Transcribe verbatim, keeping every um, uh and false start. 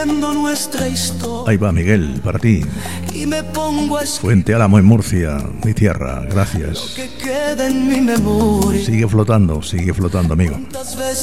nuestra historia. Ahí va, Miguel, para ti. Y me pongo a Fuente Álamo en Murcia, mi tierra, gracias. que queda en mi memoria. Sigue flotando, sigue flotando, amigo. ¿Cuántas veces